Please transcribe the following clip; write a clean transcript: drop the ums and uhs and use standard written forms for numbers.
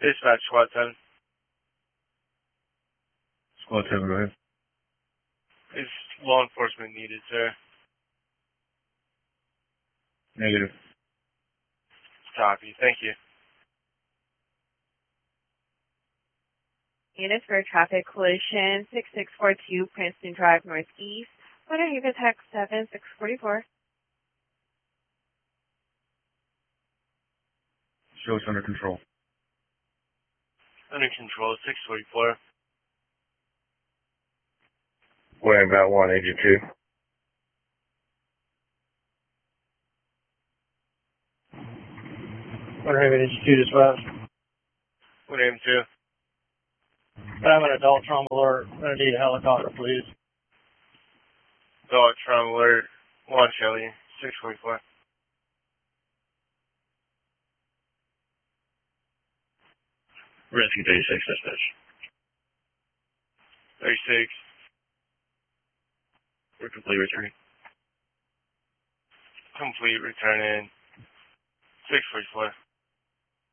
Dispatch Squad 10. Squad 7, go ahead. Is law enforcement needed, sir? Negative. Copy. Thank you. Unit for traffic collision 6642 Princeton Drive Northeast. Motor Haven Tech 7644. Show us under control. Under control, 644. Wearing about 182. Motor Haven Institute as well. What name, 2? I have an adult trauma alert. I'm going to need a helicopter, please. Dog trauma alert. 1 Shelly, 644. Rescue 36, dispatch. 36. We're complete returning. Complete return in. 644.